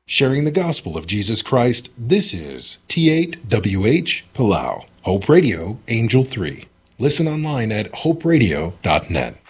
Sharing the gospel of Jesus Christ, this is T8WH Palau. Hope Radio, Angel 3. Listen online at hoperadio.net.